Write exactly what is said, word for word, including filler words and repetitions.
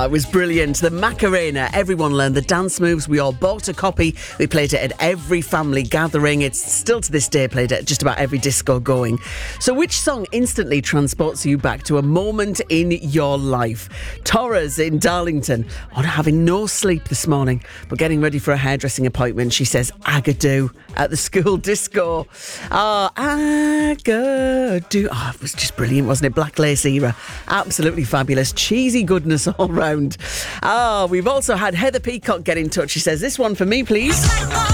it was brilliant. The Macarena. Everyone learned the dance moves. We all bought a copy. We played it at every family gathering. It's still to this day played at just about every disco going. So which song instantly transports you back to a moment in your life? Torres in Darlington. On having no sleep this morning, but getting ready for a hairdressing appointment. She says Agadoo at the school disco. Ah, oh, Agadoo. Oh, it was just brilliant, wasn't it? Black Lace era. Absolutely fabulous. Cheesy goodness all round. Ah, oh, we've also had Heather Peacock get in touch. She says, this one for me, please.